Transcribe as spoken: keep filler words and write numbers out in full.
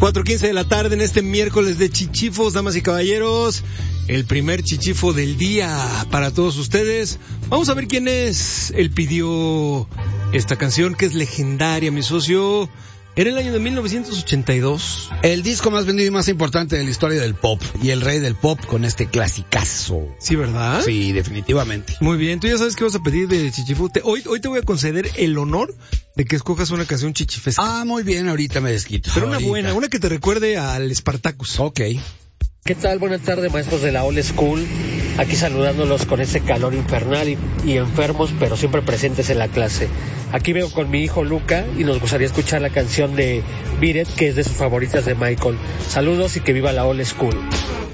cuatro quince de la tarde en este miércoles de chichifos, damas y caballeros. El primer chichifo del día para todos ustedes. Vamos a ver quién es. Él pidió esta canción que es legendaria, mi socio. Era el año de mil novecientos ochenta y dos. El disco más vendido y más importante de la historia del pop. Y el rey del pop con este clasicazo. Sí, ¿verdad? Sí, definitivamente. Muy bien, tú ya sabes qué vas a pedir de chichifo. Te, hoy, hoy te voy a conceder el honor de que escojas una canción chichifesca. Ah, muy bien, ahorita me desquito. Pero una ahorita. buena, una que te recuerde al Spartacus. Ok. ¿Qué tal? Buenas tardes, maestros de la Old School. Aquí saludándolos con ese calor infernal y, y enfermos, pero siempre presentes en la clase. Aquí veo con mi hijo Luca y nos gustaría escuchar la canción de Beat It, que es de sus favoritas de Michael. Saludos y que viva la Old School.